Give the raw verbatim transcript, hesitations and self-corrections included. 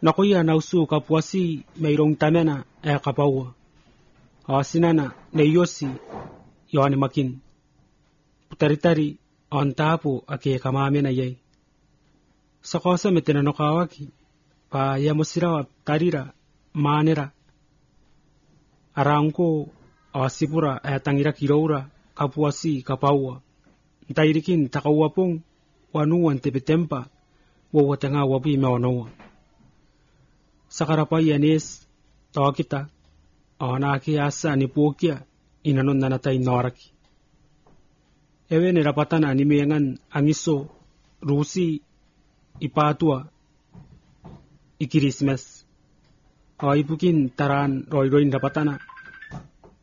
nakuya nausu kapuasi mayroong tamena e kapawa. Asinana neyosi yoani makin. Putari-tari on tapo ake kamamena yay. Sa kosa metinanokawaki pa yamosirawa tarira manera. Arangko asipura e tangira kiroura kapuasi kapawa. Ntairikin takawapong wanuan tepetempa wawatanga wapi meonowa. Sakarapay yanis tawakita anaki asa ni pukia inanon nanatay noraki. Ewe nirapatan animengan angiso rusi ipatua ikirismes. Aipukin taran roy-roy rapatana